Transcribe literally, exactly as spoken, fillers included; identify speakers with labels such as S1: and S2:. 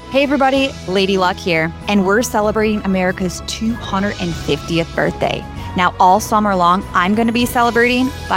S1: Hey everybody, Lady Luck here, and we're celebrating America's two hundred fiftieth birthday. Now all summer long, I'm going to be celebrating by